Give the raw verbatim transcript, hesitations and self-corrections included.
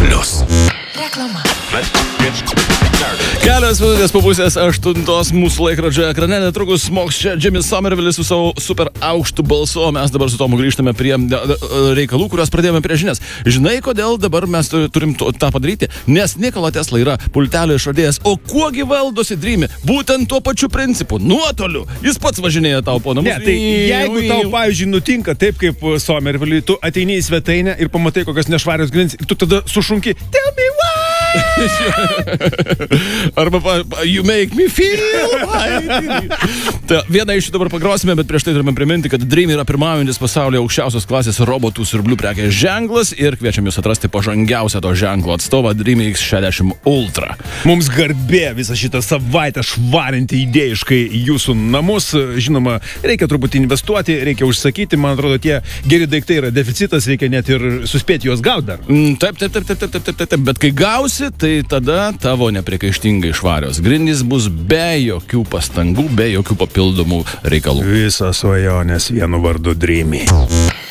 Plius. Reklama. Kelios minutės po pusės aštuntos mūsų laikrodžio ekrane netrukus smogs čia Jimis Somervilis su savo super aukštu balsu, o mes dabar su Tomu grįžtame prie reikalų, kuriuos pradėjome prie žinias. Žinai, kodėl dabar mes turim tą padaryti? Nes Nikola Tesla yra pultelio išradėjas, o kuogi valdosi Dreamy? Būtent tuo pačiu principu, nuotoliu. Jis pats važinėja tau po namus. Ne, tai jeigu tau, pavyzdžiui, nutinka taip kaip Somerviliui, tu ateini į svetainę ir pamatai kokias nešvarios grindys, ir tu tada sušunki, tell me why! Arba you make me feel right. Ta, vieną iš jų dabar pagrosime, bet prieš tai turime priminti, kad Dreamy yra pirmaujantis pasaulyje aukščiausios klasės robotų siurblių prekės ženklas ir kviečiam jūs atrasti pažangiausią to ženklo atstovą Dreamy X šešiasdešimt Ultra. Mums garbė visą šitą savaitę švarinti idėjiškai jūsų namus. Žinoma, reikia truputį investuoti, reikia užsakyti. Man atrodo, tie geri daiktai yra deficitas, reikia net ir suspėti juos gauti dar. Mm, taip, taip, taip, taip, taip, taip, taip, taip, bet kai gausi, tai tada tavo nepriekaištingai švarios grindys bus be jokių pastangų, be jokių papildomų reikalų. Visas svajonės vienu vardu Dreamy.